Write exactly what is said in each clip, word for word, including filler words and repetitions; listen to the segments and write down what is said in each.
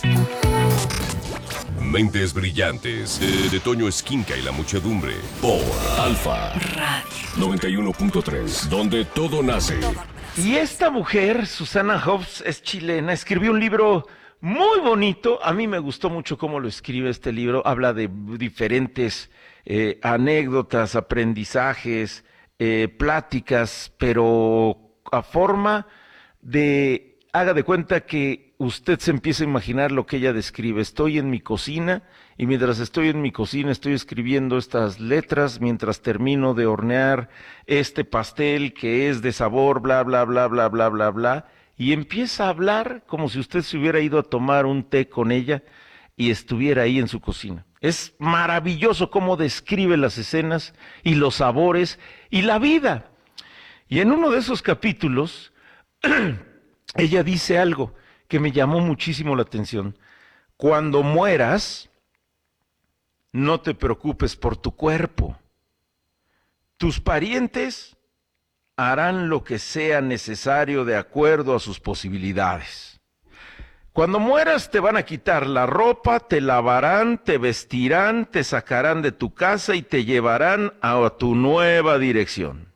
Mentes brillantes de, de Toño Esquinca y la muchedumbre por Alfa Radio noventa y uno punto tres, donde todo nace. Y esta mujer, Susana Hobbs, es chilena, escribió un libro muy bonito. A mí me gustó mucho cómo lo escribe este libro. Habla de diferentes eh, anécdotas, aprendizajes, eh, pláticas, pero a forma de, haga de cuenta que usted se empieza a imaginar lo que ella describe. Estoy en mi cocina y mientras estoy en mi cocina estoy escribiendo estas letras mientras termino de hornear este pastel que es de sabor, bla, bla, bla, bla, bla, bla, bla. Y empieza a hablar como si usted se hubiera ido a tomar un té con ella y estuviera ahí en su cocina. Es maravilloso cómo describe las escenas y los sabores y la vida. Y en uno de esos capítulos, ella dice algo que me llamó muchísimo la atención. Cuando mueras, no te preocupes por tu cuerpo. Tus parientes harán lo que sea necesario de acuerdo a sus posibilidades. Cuando mueras te van a quitar la ropa, te lavarán, te vestirán, te sacarán de tu casa y te llevarán a tu nueva dirección.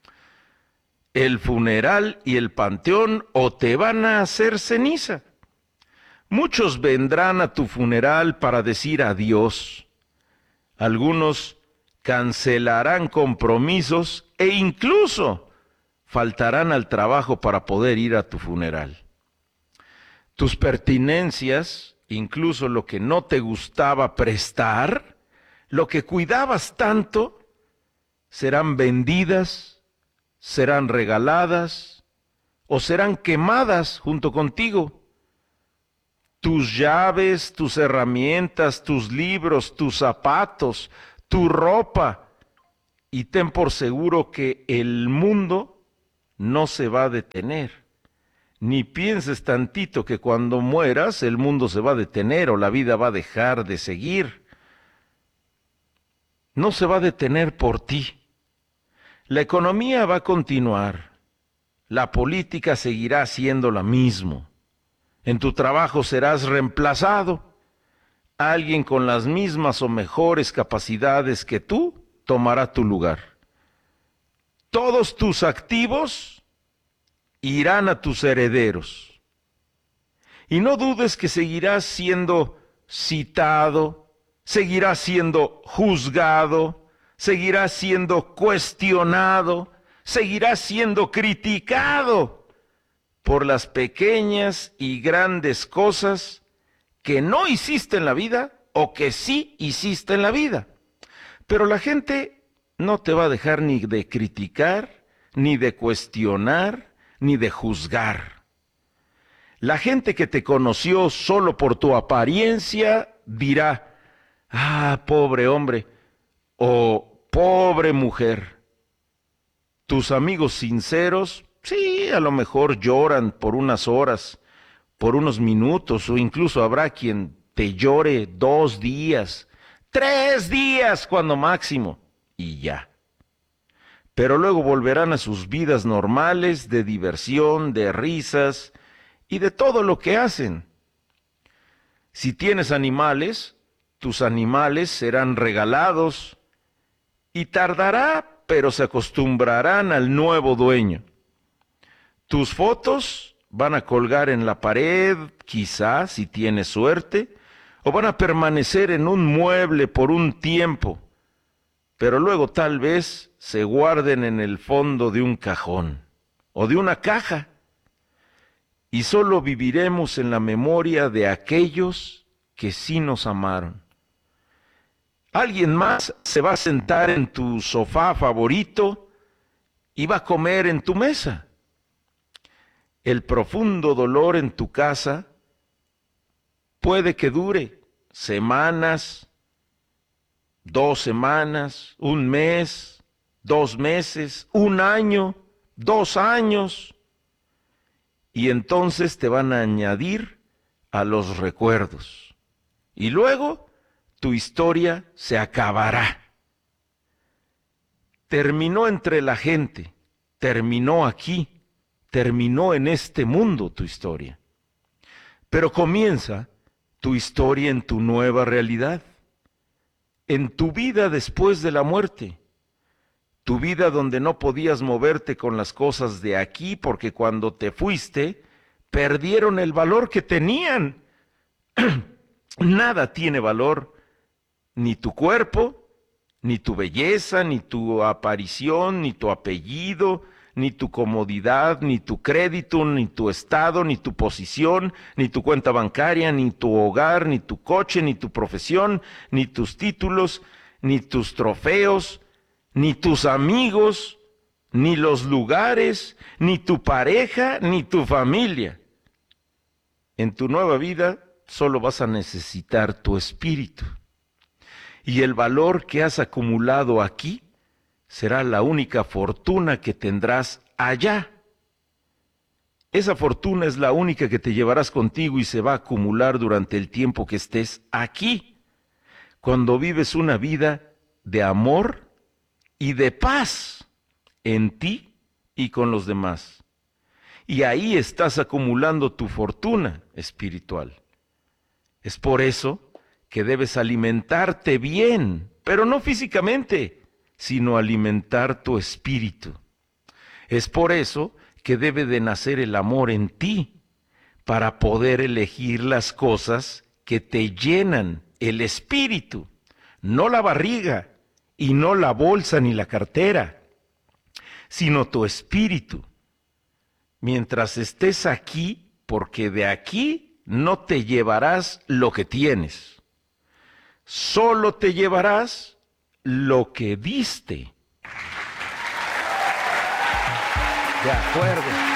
El funeral y el panteón o te van a hacer ceniza. Muchos vendrán a tu funeral para decir adiós. Algunos cancelarán compromisos e incluso faltarán al trabajo para poder ir a tu funeral. Tus pertenencias, incluso lo que no te gustaba prestar, lo que cuidabas tanto, serán vendidas, serán regaladas o serán quemadas junto contigo. Tus llaves, tus herramientas, tus libros, tus zapatos, tu ropa. Y ten por seguro que el mundo no se va a detener. Ni pienses tantito que cuando mueras el mundo se va a detener o la vida va a dejar de seguir. No se va a detener por ti. La economía va a continuar. La política seguirá siendo la misma. En tu trabajo serás reemplazado. Alguien con las mismas o mejores capacidades que tú tomará tu lugar. Todos tus activos irán a tus herederos. Y no dudes que seguirás siendo citado, seguirás siendo juzgado, seguirás siendo cuestionado, seguirás siendo criticado por las pequeñas y grandes cosas que no hiciste en la vida o que sí hiciste en la vida. Pero la gente no te va a dejar ni de criticar, ni de cuestionar, ni de juzgar. La gente que te conoció solo por tu apariencia dirá, ah, pobre hombre, o pobre mujer. Tus amigos sinceros, sí, a lo mejor lloran por unas horas, por unos minutos, o incluso habrá quien te llore dos días, tres días cuando máximo, y ya. Pero luego volverán a sus vidas normales de diversión, de risas y de todo lo que hacen. Si tienes animales, tus animales serán regalados y tardará, pero se acostumbrarán al nuevo dueño. Tus fotos van a colgar en la pared, quizá, si tienes suerte, o van a permanecer en un mueble por un tiempo, pero luego tal vez se guarden en el fondo de un cajón o de una caja, y solo viviremos en la memoria de aquellos que sí nos amaron. Alguien más se va a sentar en tu sofá favorito y va a comer en tu mesa. El profundo dolor en tu casa puede que dure semanas, dos semanas, un mes, dos meses, un año, dos años, y entonces te van a añadir a los recuerdos. Y luego tu historia se acabará. Terminó entre la gente, terminó aquí, terminó en este mundo tu historia. Pero comienza tu historia en tu nueva realidad, en tu vida después de la muerte, tu vida donde no podías moverte con las cosas de aquí porque cuando te fuiste perdieron el valor que tenían. Nada tiene valor, ni tu cuerpo, ni tu belleza, ni tu aparición, ni tu apellido, ni tu comodidad, ni tu crédito, ni tu estado, ni tu posición, ni tu cuenta bancaria, ni tu hogar, ni tu coche, ni tu profesión, ni tus títulos, ni tus trofeos, ni tus amigos, ni los lugares, ni tu pareja, ni tu familia. En tu nueva vida solo vas a necesitar tu espíritu. Y el valor que has acumulado aquí será la única fortuna que tendrás allá. Esa fortuna es la única que te llevarás contigo y se va a acumular durante el tiempo que estés aquí, cuando vives una vida de amor y de paz en ti y con los demás. Y ahí estás acumulando tu fortuna espiritual. Es por eso que debes alimentarte bien, pero no físicamente, sino alimentar tu espíritu. Es por eso que debe de nacer el amor en ti, para poder elegir las cosas que te llenan el espíritu, no la barriga, y no la bolsa ni la cartera, sino tu espíritu. Mientras estés aquí, porque de aquí no te llevarás lo que tienes, solo te llevarás lo que diste. De acuerdo.